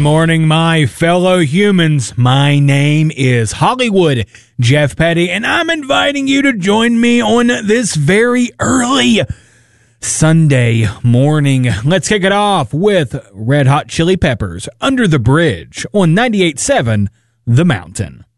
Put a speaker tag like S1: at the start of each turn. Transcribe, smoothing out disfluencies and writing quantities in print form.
S1: morning, my fellow humans. My name is Hollywood Jeff Petty, and I'm inviting you to join me on this very early Sunday morning. Let's kick it off with Red Hot Chili Peppers, Under the Bridge, on 98.7 The Mountain.